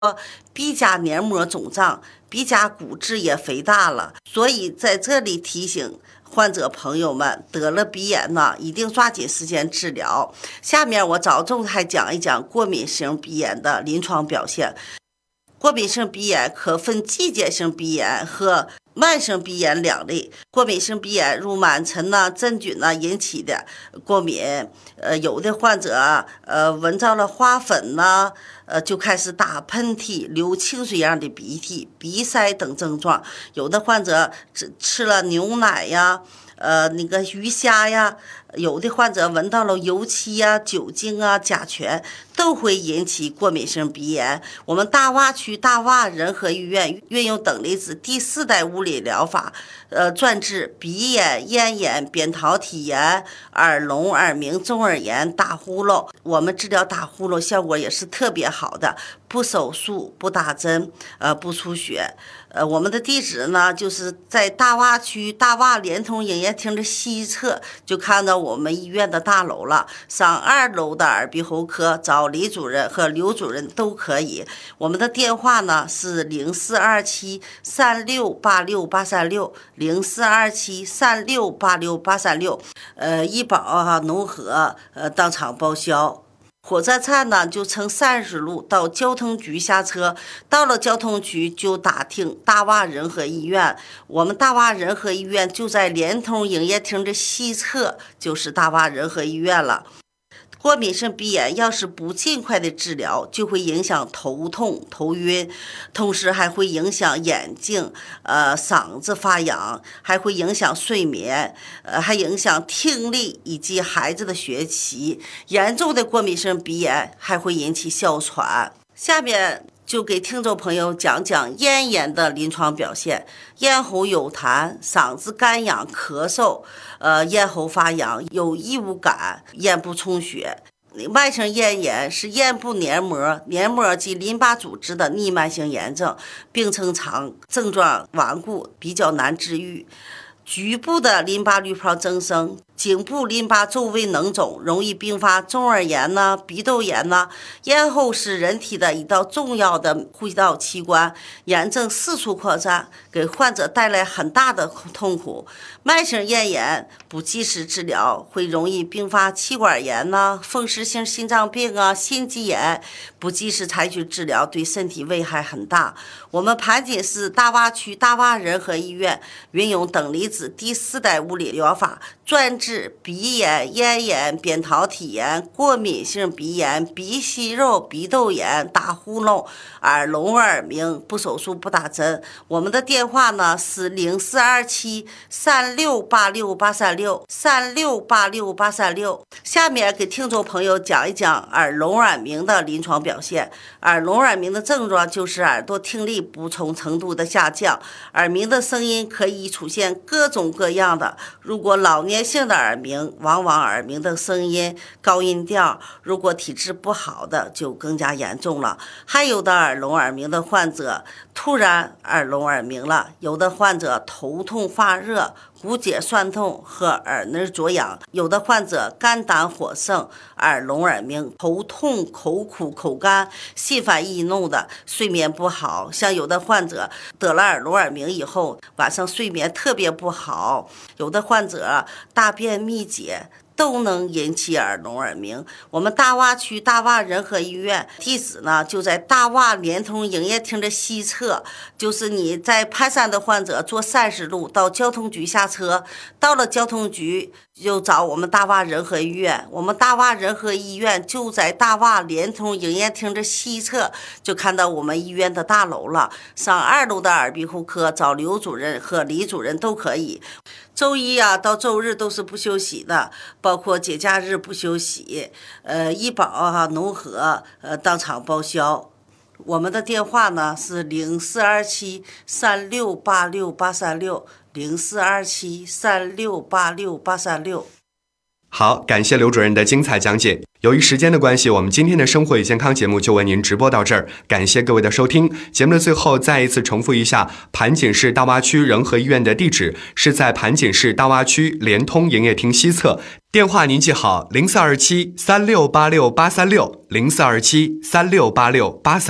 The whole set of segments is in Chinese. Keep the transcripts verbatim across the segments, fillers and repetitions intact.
鼻甲黏膜肿胀，鼻甲骨质也肥大了。所以在这里提醒患者朋友们，得了鼻炎呢，一定抓紧时间治疗。下面我着重还讲一讲过敏性鼻炎的临床表现。过敏性鼻炎可分季节性鼻炎和慢性鼻炎两类。过敏性鼻炎如螨尘呐、真菌呐引起的过敏，呃，有的患者呃闻到了花粉呐，呃就开始打喷嚏、流清水样的鼻涕、鼻塞等症状。有的患者吃吃了牛奶呀。呃，那个鱼虾呀，有的患者闻到了油漆呀、酒精啊、甲醛，都会引起过敏性鼻炎。我们大洼区大洼仁和医院运用等离子第四代物理疗法，呃，专治鼻炎、咽炎、扁桃体炎、耳聋、耳鸣、中耳炎、打呼噜。我们治疗打呼噜效果也是特别好的，不手术、不打针，呃，不出血。呃，我们的地址呢，就是在大洼区大洼联通营业厅的西侧，就看到我们医院的大楼了。上二楼的耳鼻喉科找李主任和刘主任都可以。我们的电话呢是零四二七三六八六八三六零四二七三六八六八三六，呃，医保啊、农合呃当场报销。火车站呢，就乘三十路到交通局下车，到了交通局就打听大洼仁和医院。我们大洼仁和医院就在联通营业厅的西侧，就是大洼仁和医院了。过敏性鼻炎要是不尽快的治疗，就会影响头痛、头晕，同时还会影响眼睛、呃嗓子发痒，还会影响睡眠，呃还影响听力以及孩子的学习。严重的过敏性鼻炎还会引起哮喘。下面就给听众朋友讲讲咽炎的临床表现。咽喉有痰，嗓子干痒、咳嗽，呃，咽喉发痒，有异物感，咽部充血。慢性咽炎是咽部黏膜、黏膜及淋巴组织的逆慢性炎症，病程长，症状顽固，比较难治愈。局部的淋巴滤泡增生，颈部淋巴周围脓肿，容易并发中耳炎呐、鼻窦炎呐。咽喉是人体的一道重要的呼吸道器官，炎症四处扩散，给患者带来很大的痛苦。慢性咽炎不及时治疗，会容易并发气管炎呐、风湿性心脏病啊、心肌炎。不及时采取治疗，对身体危害很大。我们盘锦市大洼区大洼仁和医院运用等离子第四代物理疗法，专治鼻炎、咽炎、扁桃体炎、过敏性鼻炎、鼻息肉、鼻窦炎、打呼噜、耳聋耳鸣，不手术不打针。我们的电话呢是零四二七三六八六八三六三六八六八三六。下面给听众朋友讲一讲耳聋耳鸣的临床表现。耳聋耳鸣的症状就是耳朵听力不同程度的下降，耳鸣的声音可以出现各种各样的。如果老年性的耳鸣，往往耳鸣的声音高音调，如果体质不好的就更加严重了。还有的耳聋耳鸣的患者突然耳聋耳鸣了，有的患者头痛发热、骨节酸痛和耳根灼痒，有的患者肝胆火盛、耳聋耳鸣、头痛、口苦、口干、心烦易怒的，睡眠不好。像有的患者得了耳聋耳鸣以后，晚上睡眠特别不好，有的患者大便秘结，都能引起耳聋耳鸣。我们大洼区大洼仁和医院地址呢就在大洼联通营业厅的西侧，就是你在盘山的患者坐三十路到交通局下车，到了交通局就找我们大洼仁和医院。我们大洼仁和医院就在大洼联通营业厅的西侧，就看到我们医院的大楼了。上二楼的耳鼻喉科找刘主任和李主任都可以。周一啊到周日都是不休息的，包括节假日不休息，呃，医保啊、农合呃当场报销。我们的电话呢是零四二七三六八六八三六零四二七三六八六八三六。 好，感谢刘主任的精彩讲解。由于时间的关系，我们今天的生活与健康节目就为您直播到这儿，感谢各位的收听。节目的最后再一次重复一下，盘锦市大洼区仁和医院的地址是在盘锦市大洼区联通营业厅西侧，电话您记好零四二七三六八六八三六零四二七三六八六八三六。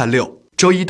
周一